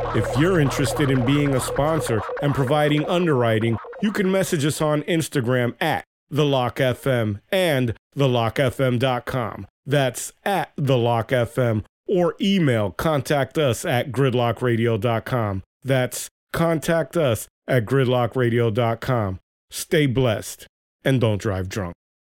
If you're interested in being a sponsor and providing underwriting, you can message us on Instagram at TheLockFM and TheLockFM.com. That's at TheLockFM, or email contact us at gridlockradio.com. That's contact us at gridlockradio.com. Stay blessed and don't drive drunk.